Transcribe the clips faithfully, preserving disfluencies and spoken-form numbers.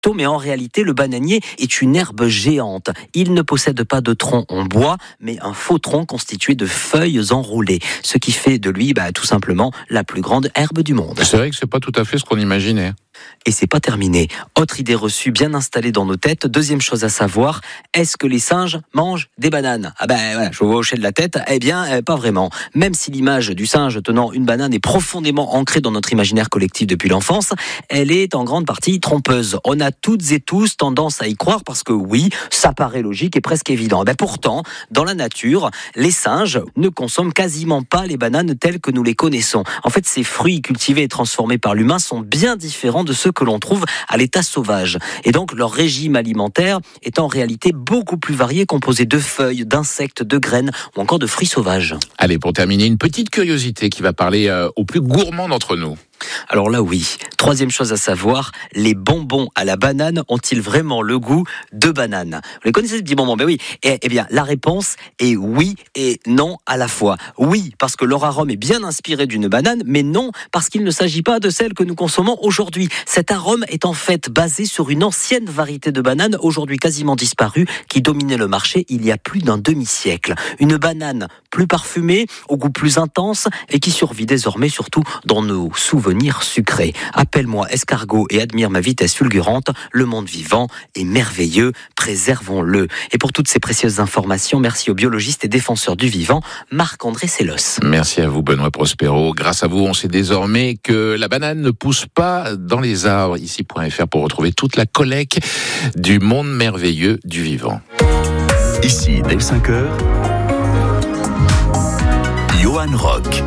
tôt, mais en réalité, le bananier est une herbe géante. Il ne possède pas de tronc en bois, mais un faux tronc constitué de feuilles enroulées, ce qui fait de lui bah, tout simplement la plus grande herbe du monde. C'est vrai que c'est pas tout à fait ce qu'on imaginait. Et c'est pas terminé. Autre idée reçue bien installée dans nos têtes. Deuxième chose à savoir, est-ce que les singes mangent des bananes ? Ah ben voilà, je vous vois hocher de la tête. Eh bien, euh, pas vraiment. Même si l'image du singe tenant une banane est profondément ancrée dans notre imaginaire collectif depuis l'enfance, elle est en grande partie trompeuse. On a toutes et tous tendance à y croire parce que oui, ça paraît logique et presque évident. Ben pourtant, dans la nature, les singes ne consomment quasiment pas les bananes telles que nous les connaissons. En fait, ces fruits cultivés et transformés par l'humain sont bien différents de ceux que l'on trouve à l'état sauvage. Et donc, leur régime alimentaire est en réalité beaucoup plus varié, composé de feuilles, d'insectes, de graines ou encore de fruits sauvages. Allez, pour terminer, une petite curiosité qui va parler euh, aux plus gourmands d'entre nous. Alors là, oui. Troisième chose à savoir, les bonbons à la banane ont-ils vraiment le goût de banane ? Vous les connaissez, ces petits bonbons ? Ben oui. Eh, eh bien, la réponse est oui et non à la fois. Oui, parce que leur arôme est bien inspiré d'une banane, mais non, parce qu'il ne s'agit pas de celle que nous consommons aujourd'hui. Cet arôme est en fait basé sur une ancienne variété de banane, aujourd'hui quasiment disparue, qui dominait le marché il y a plus d'un demi-siècle. Une banane plus parfumée, au goût plus intense, et qui survit désormais surtout dans nos souvenirs sucré. Appelle-moi escargot et admire ma vitesse fulgurante. Le monde vivant est merveilleux. Préservons-le. Et pour toutes ces précieuses informations, merci au biologiste et défenseur du vivant, Marc-André Sellos. Merci à vous, Benoît Prospero. Grâce à vous, on sait désormais que la banane ne pousse pas dans les arbres. Ici point F R pour retrouver toute la collecte du monde merveilleux du vivant. Ici, dès cinq heures, Johan Rock.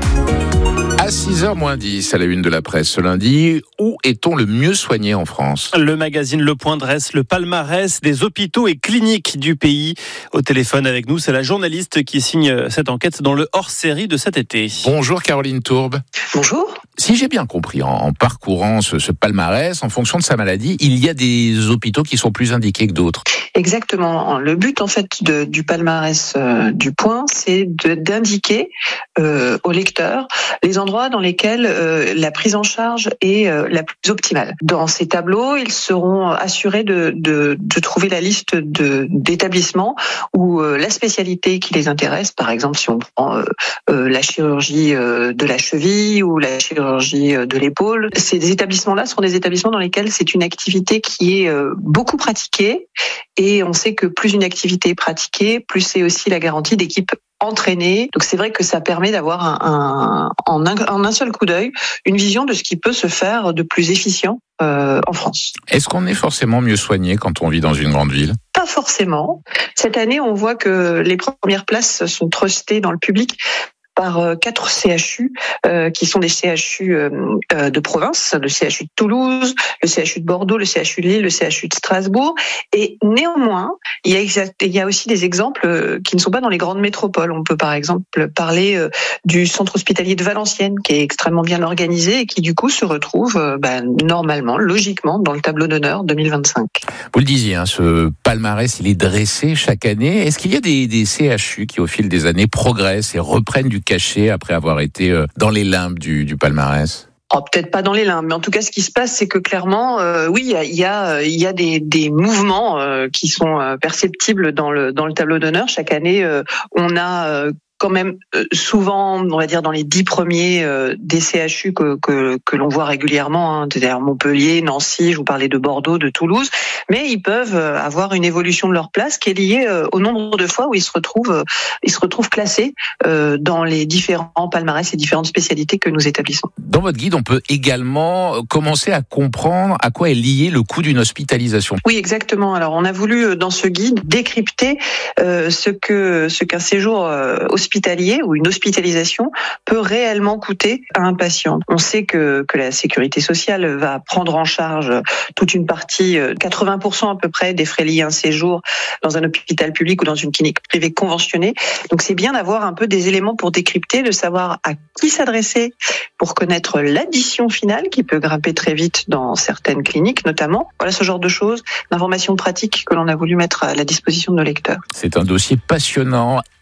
À six heures moins dix, à la une de la presse ce lundi, où est-on le mieux soigné en France ? Le magazine Le Point dresse le palmarès des hôpitaux et cliniques du pays. Au téléphone avec nous, c'est la journaliste qui signe cette enquête dans le hors-série de cet été. Bonjour Caroline Tourbe. Bonjour. Si j'ai bien compris, en, en parcourant ce, ce palmarès, en fonction de sa maladie, il y a des hôpitaux qui sont plus indiqués que d'autres. Exactement. Le but en fait de, du palmarès euh, du Point, c'est de, d'indiquer euh, aux lecteurs les endroits dans lesquels euh, la prise en charge est euh, la plus optimale. Dans ces tableaux, ils seront assurés de, de, de trouver la liste de, d'établissements où euh, la spécialité qui les intéresse, par exemple si on prend euh, euh, la chirurgie euh, de la cheville ou la chirurgie euh, de l'épaule, ces établissements-là sont des établissements dans lesquels c'est une activité qui est euh, beaucoup pratiquée. Et on sait que plus une activité est pratiquée, plus c'est aussi la garantie d'équipes entraînées. Donc c'est vrai que ça permet d'avoir un, un, en, un, en un seul coup d'œil une vision de ce qui peut se faire de plus efficient euh, en France. Est-ce qu'on est forcément mieux soigné quand on vit dans une grande ville ? Pas forcément. Cette année, on voit que les premières places sont trustées dans le public par quatre C H U euh, qui sont des C H U euh, de province, le C H U de Toulouse, le C H U de Bordeaux, le C H U de Lille, le C H U de Strasbourg. Et néanmoins, il y a, exact, il y a aussi des exemples qui ne sont pas dans les grandes métropoles. On peut par exemple parler euh, du centre hospitalier de Valenciennes qui est extrêmement bien organisé et qui du coup se retrouve euh, bah, normalement, logiquement, dans le tableau d'honneur deux mille vingt-cinq. Vous le disiez, hein, ce palmarès, il est dressé chaque année. Est-ce qu'il y a des, des C H U qui, au fil des années, progressent et reprennent du cachet après avoir été dans les limbes du, du palmarès ? Oh, peut-être pas dans les limbes, mais en tout cas, ce qui se passe, c'est que clairement, euh, oui, il y a, il y a, il y a des, des mouvements euh, qui sont euh, perceptibles dans le dans le tableau d'honneur. Chaque année, euh, on a euh, quand même euh, souvent, on va dire dans les dix premiers euh, des C H U que que, que l'on voit régulièrement, hein, c'est-à-dire Montpellier, Nancy, je vous parlais de Bordeaux, de Toulouse, mais ils peuvent avoir une évolution de leur place qui est liée euh, au nombre de fois où ils se retrouvent, euh, ils se retrouvent classés euh, dans les différents palmarès et différentes spécialités que nous établissons. Dans votre guide, on peut également commencer à comprendre à quoi est lié le coût d'une hospitalisation. Oui, exactement. Alors, on a voulu dans ce guide décrypter euh, ce que ce qu'un séjour euh, hospitalier ou une hospitalisation peut réellement coûter à un patient. On sait que que la sécurité sociale va prendre en charge toute une partie, quatre-vingts pour cent à peu près des frais liés à un séjour dans un hôpital public ou dans une clinique privée conventionnée. Donc, c'est bien d'avoir un peu des éléments pour décrypter, de savoir à qui s'adresser pour connaître l'addition finale qui peut grimper très vite dans certaines cliniques notamment. Voilà ce genre de choses, d'informations pratiques que l'on a voulu mettre à la disposition de nos lecteurs. C'est un dossier passionnant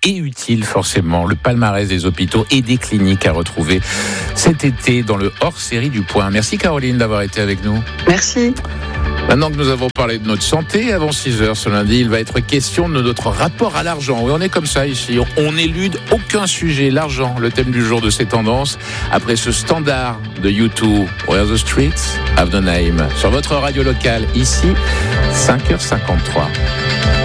et utile forcément. Le palmarès des hôpitaux et des cliniques à retrouver cet été dans le hors-série du Point. Merci Caroline d'avoir été avec nous. Merci. Maintenant que nous avons parlé de notre santé, avant six heures ce lundi, il va être question de notre rapport à l'argent. Oui, on est comme ça ici, on n'élude aucun sujet. L'argent, le thème du jour de ces tendances, après ce standard de U deux, Where the Streets Have the Name, sur votre radio locale, ici, cinq heures cinquante-trois.